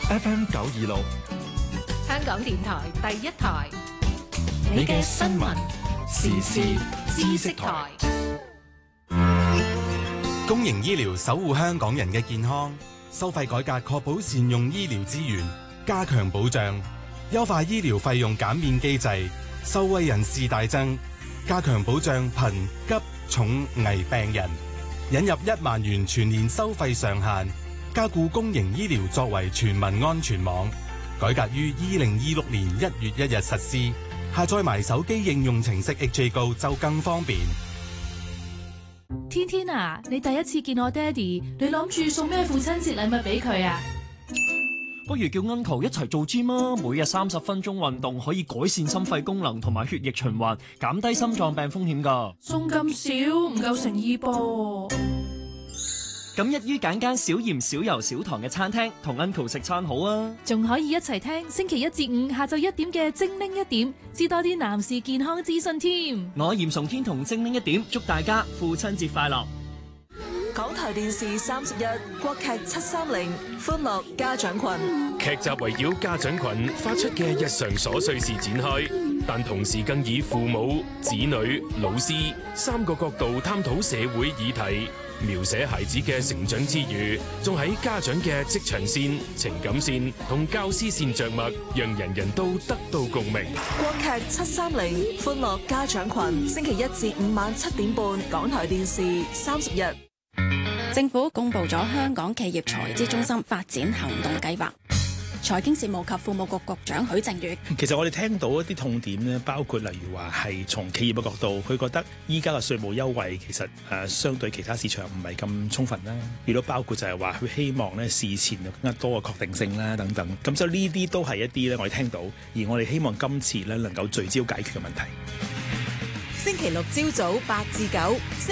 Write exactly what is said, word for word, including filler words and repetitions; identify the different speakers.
Speaker 1: F M 九二六，
Speaker 2: 香港電台第一台，
Speaker 1: 你嘅新聞時事知識台。
Speaker 3: 公營醫療守護香港人嘅健康，收費改革確保善用醫療資源，加強保障，優化醫療費用減免機制，受惠人士大增，加強保障貧急重危病人，引入一萬元全年收費上限，加固公營醫療作為全民安全網，改革於二零二六年一月一日實施，下載埋手機應用程式 H J Go 就更方便。
Speaker 4: 天天啊，你第一次見我爹哋，你諗住送咩父親節禮物俾佢啊？
Speaker 5: 不如叫 Uncle 一齊做 gym 啊！每日三十分鐘運動可以改善心肺功能同埋血液循環，減低心臟病風險㗎。
Speaker 4: 送咁少唔夠誠意噃。
Speaker 5: 咁一於揀間少鹽少油少糖嘅餐廳，同 Uncle 食餐好啊！
Speaker 4: 仲可以一齊聽星期一至五下晝一點嘅精靈一點，知多啲男士健康資訊添。
Speaker 5: 我嚴崇天同精靈一點，祝大家父親節快樂！
Speaker 6: 港台電視三十一國劇七三零歡樂家長群，
Speaker 7: 劇集圍繞家長群發出嘅日常瑣碎事展開，但同時更以父母、子女、老師三個角度探討社會議題，描寫孩子嘅成長之餘，仲喺家長嘅職場線、情感線同教師線着墨，讓人人都得到共鳴。
Speaker 6: 國劇七三零歡樂家長群，星期一至五晚七點半，港台電視三十一。
Speaker 8: 政府公布咗香港企業財資中心發展行動計劃。財經事務及庫務局局長許正宇，
Speaker 9: 其實我哋聽到一啲痛點咧，包括例如話係從企業嘅角度，佢覺得依家嘅稅務優惠其實誒、呃、相對其他市場唔係咁充分啦。亦都包括就係話佢希望咧事前有更加多嘅確定性啦等等。咁所以呢啲都係一啲咧我哋聽到，而我哋希望今次咧能夠聚焦解決嘅問題。
Speaker 6: 星期六朝早八至九。